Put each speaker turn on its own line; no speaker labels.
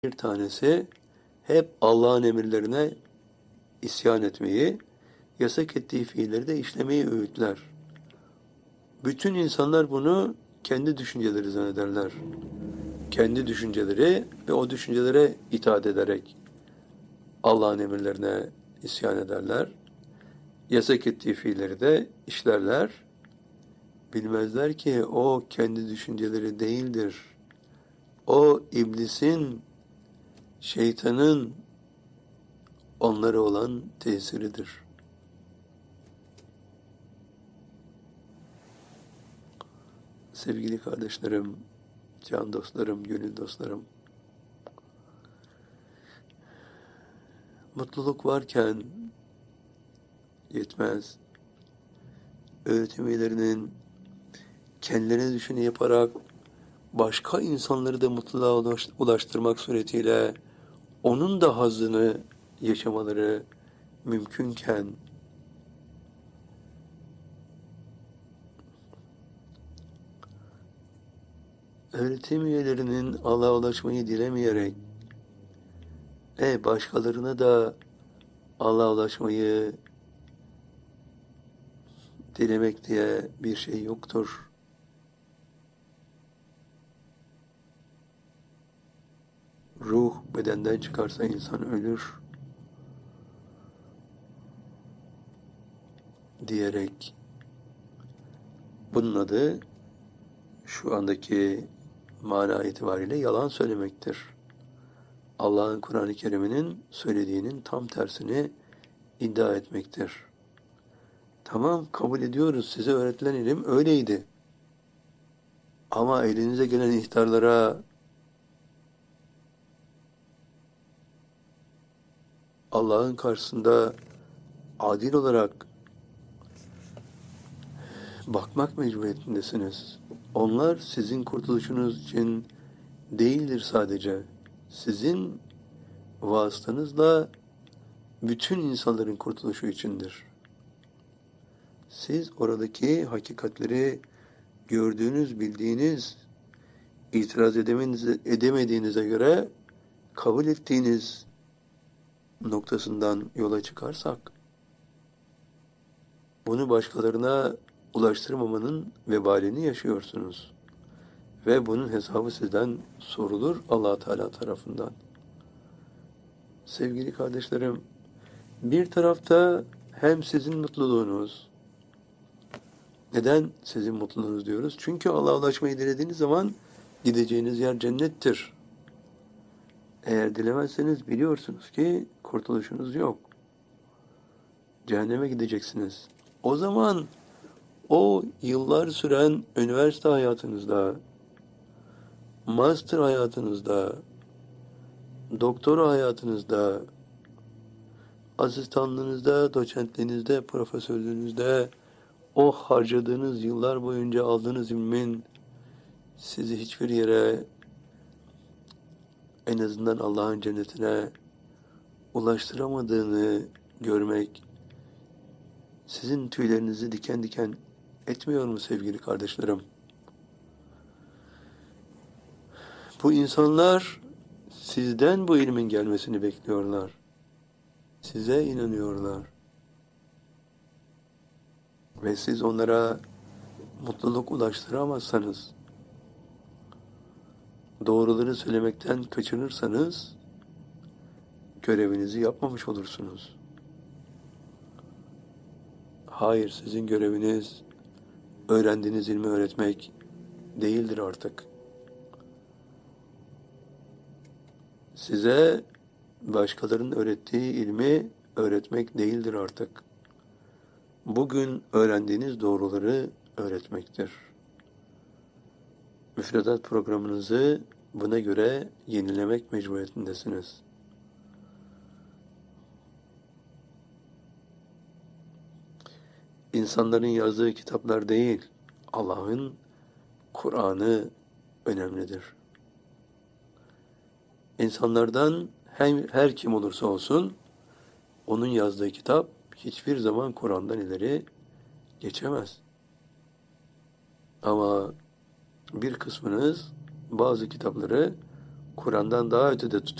Bir tanesi hep Allah'ın emirlerine isyan etmeyi, yasak ettiği fiilleri de işlemeyi öğütler. Bütün insanlar bunu kendi düşünceleri zannederler. Kendi düşünceleri ve o düşüncelere itaat ederek Allah'ın emirlerine isyan ederler. Yasak ettiği fiilleri de işlerler. Bilmezler ki o kendi düşünceleri değildir. O iblisin, şeytanın onlara olan tesiridir. Sevgili kardeşlerim, can dostlarım, gönül dostlarım, mutluluk varken yetmez. Öğretim üyelerinin kendilerine düşeni yaparak başka insanları da mutluluğa ulaştırmak suretiyle onun da hazzını yaşamaları mümkünken öğretim üyelerinin Allah'a ulaşmayı dilemeyerek başkalarına da Allah'a ulaşmayı dilemek diye bir şey yoktur. Ruh bedenden çıkarsa insan ölür diyerek bunun adı şu andaki mana itibariyle yalan söylemektir. Allah'ın Kur'an-ı Kerim'inin söylediğinin tam tersini iddia etmektir. Tamam, kabul ediyoruz, size öğretilen ilim öyleydi. Ama elinize gelen ihtarlara Allah'ın karşısında adil olarak bakmak mecburiyetindesiniz. Onlar sizin kurtuluşunuz için değildir sadece. Sizin vasıtanızla bütün insanların kurtuluşu içindir. Siz oradaki hakikatleri gördüğünüz, bildiğiniz, itiraz edemediğinize göre kabul ettiğiniz noktasından yola çıkarsak, bunu başkalarına ulaştırmamanın vebalini yaşıyorsunuz. Ve bunun hesabı sizden sorulur Allah Teala tarafından. Sevgili kardeşlerim, bir tarafta hem sizin mutluluğunuz, neden sizin mutluluğunuz diyoruz? Çünkü Allah'a ulaşmayı dilediğiniz zaman gideceğiniz yer cennettir. Eğer dilemezseniz biliyorsunuz ki kurtuluşunuz yok. Cehenneme gideceksiniz. O zaman o yıllar süren üniversite hayatınızda, master hayatınızda, doktora hayatınızda, asistanlığınızda, doçentliğinizde, profesörlüğünüzde o harcadığınız yıllar boyunca aldığınız ilmin sizi hiçbir yere, en azından Allah'ın cennetine ulaştıramadığını görmek sizin tüylerinizi diken diken etmiyor mu sevgili kardeşlerim? Bu insanlar sizden bu ilmin gelmesini bekliyorlar. Size inanıyorlar. Ve siz onlara mutluluk ulaştıramazsanız, doğruları söylemekten kaçınırsanız, görevinizi yapmamış olursunuz. Hayır, sizin göreviniz öğrendiğiniz ilmi öğretmek değildir artık. Size başkalarının öğrettiği ilmi öğretmek değildir artık. Bugün öğrendiğiniz doğruları öğretmektir. Müfredat programınızı buna göre yenilemek mecburiyetindesiniz. İnsanların yazdığı kitaplar değil, Allah'ın Kur'an'ı önemlidir. İnsanlardan her kim olursa olsun, onun yazdığı kitap hiçbir zaman Kur'an'dan ileri geçemez. Ama bir kısmınız bazı kitapları Kur'an'dan daha ötede